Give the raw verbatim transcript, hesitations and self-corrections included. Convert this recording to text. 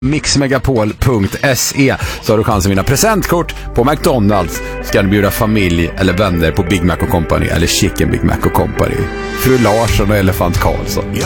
mixmegapol punkt se så har du chans att vinna presentkort på McDonalds. Ska du bjuda familj eller vänner på Big Mac och Company eller Chicken Big Mac och Company. Fru Larsson och Elefant Karlsson.